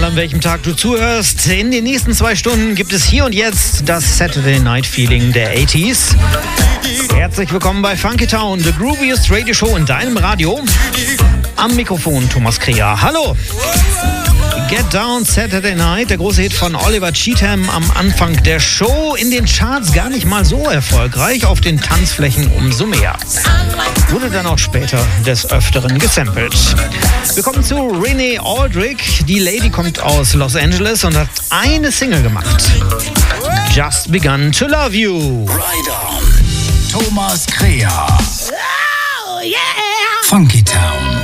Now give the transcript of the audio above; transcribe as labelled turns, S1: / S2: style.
S1: An welchem Tag du zuhörst. In den nächsten 2 Stunden gibt es hier und jetzt das Saturday Night Feeling der 80s. Herzlich willkommen bei Funky Town, the grooviest Radio Show in deinem Radio. Am Mikrofon Thomas Kreher. Hallo! Get Down Saturday Night, der große Hit von Oliver Cheatham am Anfang der Show. In den Charts gar nicht mal so erfolgreich, auf den Tanzflächen umso mehr. Wurde dann auch später des Öfteren gesampelt. Wir kommen zu Renee Aldrich. Die Lady kommt aus Los Angeles und hat eine Single gemacht. Just Begun to Love You.
S2: Ride on. Thomas Kreher.
S3: Oh, yeah!
S2: Funky Town.